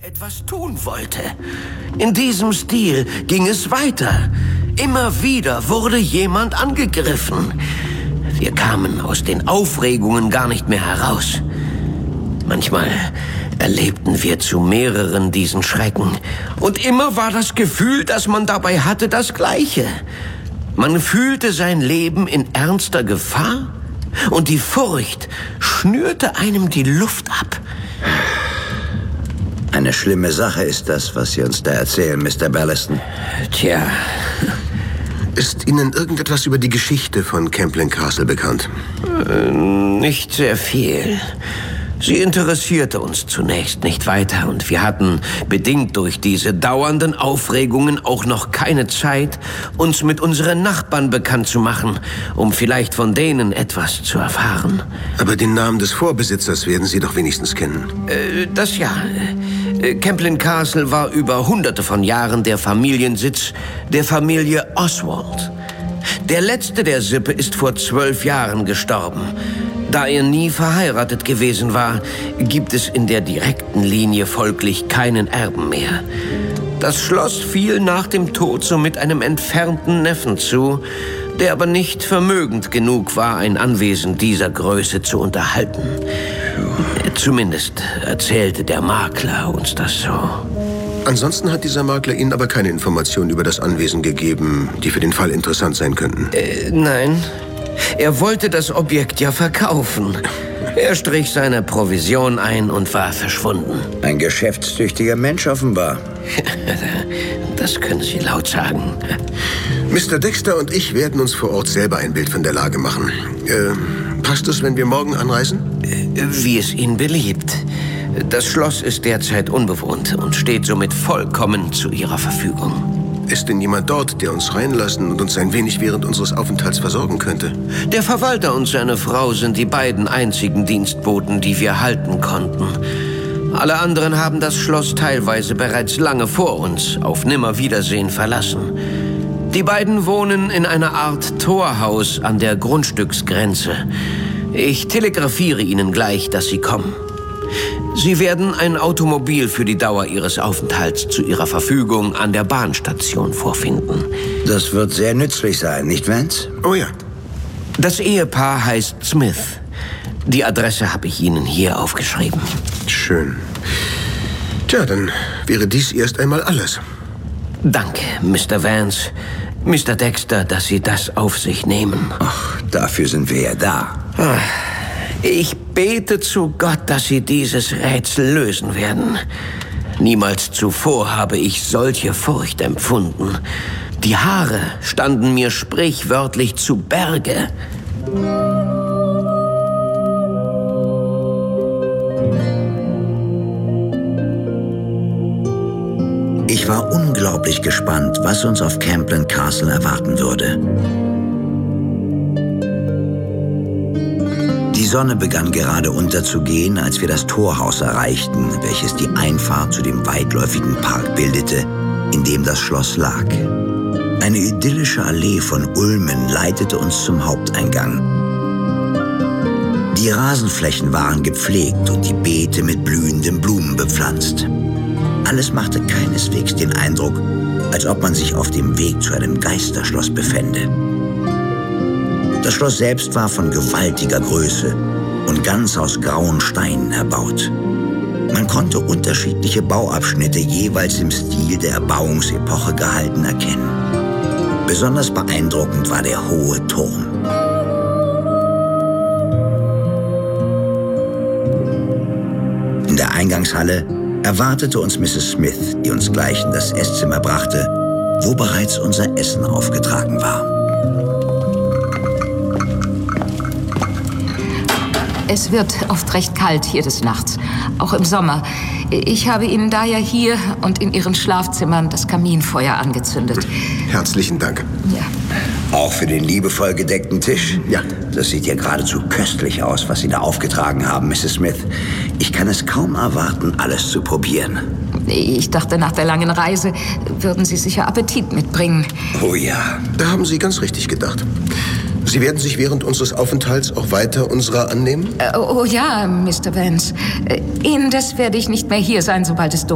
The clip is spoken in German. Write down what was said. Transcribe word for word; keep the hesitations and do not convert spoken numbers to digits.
etwas tun wollte. In diesem Stil ging es weiter. Immer wieder wurde jemand angegriffen. Wir kamen aus den Aufregungen gar nicht mehr heraus. Manchmal erlebten wir zu mehreren diesen Schrecken. Und immer war das Gefühl, das man dabei hatte, das Gleiche. Man fühlte sein Leben in ernster Gefahr und die Furcht schnürte einem die Luft ab. Eine schlimme Sache ist das, was Sie uns da erzählen, Mister Ballaston. Tja. Ist Ihnen irgendetwas über die Geschichte von Camplin Castle bekannt? Äh, nicht sehr viel. Sie interessierte uns zunächst nicht weiter und wir hatten, bedingt durch diese dauernden Aufregungen, auch noch keine Zeit, uns mit unseren Nachbarn bekannt zu machen, um vielleicht von denen etwas zu erfahren. Aber den Namen des Vorbesitzers werden Sie doch wenigstens kennen. Äh, das ja. Äh, Camplin Castle war über hunderte von Jahren der Familiensitz der Familie Oswald. Der letzte der Sippe ist vor zwölf Jahren gestorben. Da er nie verheiratet gewesen war, gibt es in der direkten Linie folglich keinen Erben mehr. Das Schloss fiel nach dem Tod somit einem entfernten Neffen zu, der aber nicht vermögend genug war, ein Anwesen dieser Größe zu unterhalten. Zumindest erzählte der Makler uns das so. Ansonsten hat dieser Makler Ihnen aber keine Informationen über das Anwesen gegeben, die für den Fall interessant sein könnten. Äh, nein. Er wollte das Objekt ja verkaufen. Er strich seine Provision ein und war verschwunden. Ein geschäftstüchtiger Mensch offenbar. Das können Sie laut sagen. Mister Dexter und ich werden uns vor Ort selber ein Bild von der Lage machen. Äh, passt es, wenn wir morgen anreisen? Wie es Ihnen beliebt. Das Schloss ist derzeit unbewohnt und steht somit vollkommen zu Ihrer Verfügung. Ist denn jemand dort, der uns reinlassen und uns ein wenig während unseres Aufenthalts versorgen könnte? Der Verwalter und seine Frau sind die beiden einzigen Dienstboten, die wir halten konnten. Alle anderen haben das Schloss teilweise bereits lange vor uns auf Nimmerwiedersehen verlassen. Die beiden wohnen in einer Art Torhaus an der Grundstücksgrenze. Ich telegrafiere Ihnen gleich, dass Sie kommen. Sie werden ein Automobil für die Dauer Ihres Aufenthalts zu Ihrer Verfügung an der Bahnstation vorfinden. Das wird sehr nützlich sein, nicht, Vance? Oh ja. Das Ehepaar heißt Smith. Die Adresse habe ich Ihnen hier aufgeschrieben. Schön. Tja, dann wäre dies erst einmal alles. Danke, Mister Vance. Mister Dexter, dass Sie das auf sich nehmen. Ach, dafür sind wir ja da. Ach. Ich bete zu Gott, dass Sie dieses Rätsel lösen werden. Niemals zuvor habe ich solche Furcht empfunden. Die Haare standen mir sprichwörtlich zu Berge. Ich war unglaublich gespannt, was uns auf Camplin Castle erwarten würde. Die Sonne begann gerade unterzugehen, als wir das Torhaus erreichten, welches die Einfahrt zu dem weitläufigen Park bildete, in dem das Schloss lag. Eine idyllische Allee von Ulmen leitete uns zum Haupteingang. Die Rasenflächen waren gepflegt und die Beete mit blühenden Blumen bepflanzt. Alles machte keineswegs den Eindruck, als ob man sich auf dem Weg zu einem Geisterschloss befände. Das Schloss selbst war von gewaltiger Größe und ganz aus grauen Steinen erbaut. Man konnte unterschiedliche Bauabschnitte jeweils im Stil der Erbauungsepoche gehalten erkennen. Besonders beeindruckend war der hohe Turm. In der Eingangshalle erwartete uns Misses Smith, die uns gleich in das Esszimmer brachte, wo bereits unser Essen aufgetragen war. Es wird oft recht kalt hier des Nachts, auch im Sommer. Ich habe Ihnen daher hier und in Ihren Schlafzimmern das Kaminfeuer angezündet. Herzlichen Dank. Ja. Auch für den liebevoll gedeckten Tisch? Ja. Das sieht ja geradezu köstlich aus, was Sie da aufgetragen haben, Misses Smith. Ich kann es kaum erwarten, alles zu probieren. Ich dachte, nach der langen Reise würden Sie sicher Appetit mitbringen. Oh ja. Da haben Sie ganz richtig gedacht. Sie werden sich während unseres Aufenthalts auch weiter unserer annehmen? Äh, oh ja, Mister Vance. Äh, Indes werde ich nicht mehr hier sein, sobald es dunkel ist.